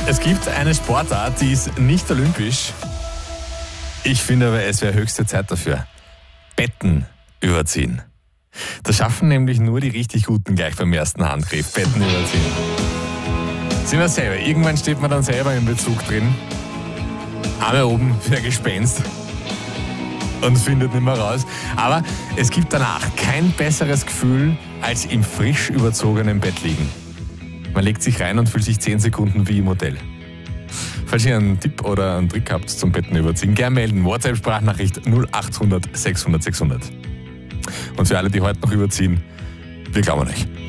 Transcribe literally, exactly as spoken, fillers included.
Es gibt eine Sportart, die ist nicht olympisch. Ich finde aber, es wäre höchste Zeit dafür. Betten überziehen. Das schaffen nämlich nur die richtig Guten gleich beim ersten Handgriff. Betten überziehen. Sind wir selber. Irgendwann steht man dann selber im Bezug drin. Arme oben wie ein Gespenst. Und findet nicht mehr raus. Aber es gibt danach kein besseres Gefühl, als im frisch überzogenen Bett liegen. Man legt sich rein und fühlt sich zehn Sekunden wie im Hotel. Falls ihr einen Tipp oder einen Trick habt zum Betten überziehen, gerne melden. WhatsApp-Sprachnachricht null acht hundert sechshundert sechshundert. Und für alle, die heute noch überziehen, wir glauben an euch.